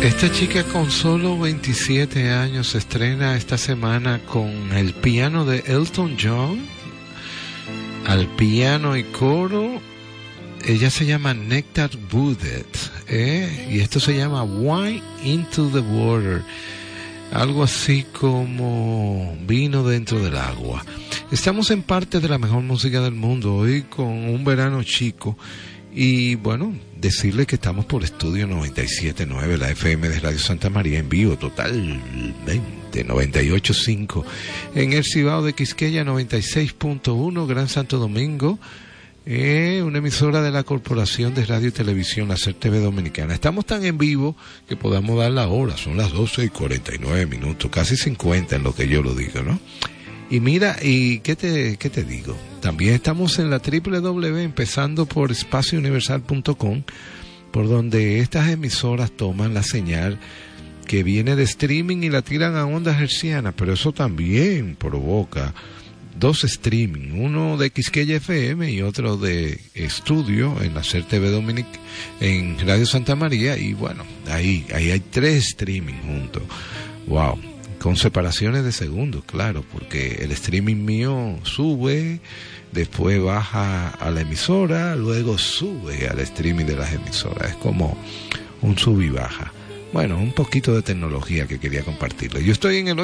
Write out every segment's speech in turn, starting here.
Esta chica con solo 27 años se estrena esta semana con el piano de Elton John, al piano y coro. Ella se llama Nectar Wooded, y esto se llama Wine into the Water, algo así como vino dentro del agua. Estamos en parte de la mejor música del mundo hoy con un verano chico. Y bueno, decirle que estamos por Estudio 97.9, la FM de Radio Santa María, en vivo totalmente, 98.5, en el Cibao de Quisqueya, 96.1, Gran Santo Domingo, una emisora de la Corporación de Radio y Televisión, la CERTV Dominicana. Estamos tan en vivo que podamos dar la hora, son las 12:49, casi 50 en lo que yo lo digo, ¿no? Y mira, ¿y qué te digo? También estamos en la www, empezando por espaciouniversal.com, por donde estas emisoras toman la señal que viene de streaming y la tiran a ondas hercianas, pero eso también provoca dos streaming, uno de Quisqueya FM y otro de estudio en la CERTV Dominic, en Radio Santa María, y bueno, ahí hay 3 streaming juntos. Wow. Con separaciones de segundos, claro, porque el streaming mío sube, después baja a la emisora, luego sube al streaming de las emisoras. Es como un sub y baja. Bueno, un poquito de tecnología que quería compartirle. Yo estoy en el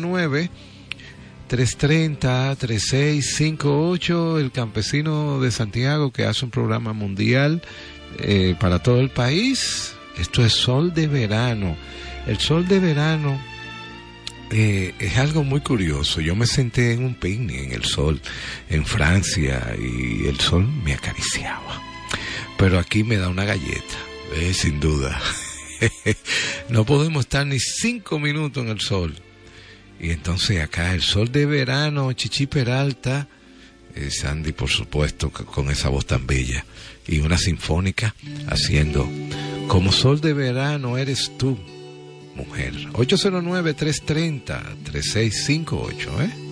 809-330-3658, el campesino de Santiago, que hace un programa mundial para todo el país. Esto es Sol de Verano. El Sol de Verano es algo muy curioso. Yo me senté en un picnic en el sol en Francia y el sol me acariciaba, pero aquí me da una galleta, sin duda. No podemos estar ni 5 minutos en el sol, y entonces acá el Sol de Verano, Chichi Peralta, Sandy por supuesto con esa voz tan bella, y una sinfónica haciendo Como Sol de Verano eres tú, mujer. 809-330-3658,